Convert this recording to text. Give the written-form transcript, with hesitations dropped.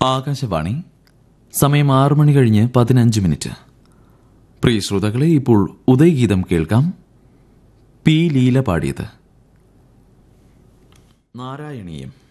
ആകാശവാണി. സമയം 6:15 പ്രിയ ശ്രോതാക്കളെ, ഇപ്പോൾ ഉദയഗീതം കേൾക്കാം. പി ലീല പാടിയത്. നാരായണീയം.